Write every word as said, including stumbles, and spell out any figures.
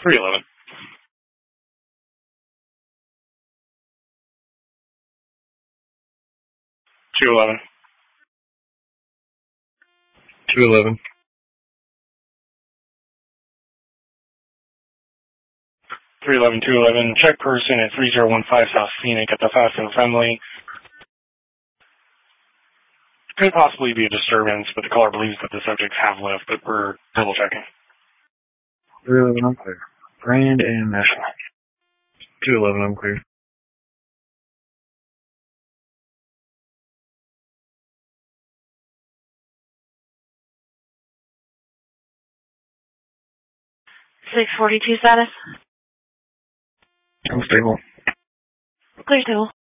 three eleven. two eleven. two eleven. three eleven, two eleven. Check person at three zero one five South Scenic at the Fasto Assembly. Could possibly be a disturbance, but the caller believes that the subjects have left, but we're double checking. three eleven, I'm clear. Grand and National. two eleven, I'm clear. six forty-two status. I'm stable. Clear stable.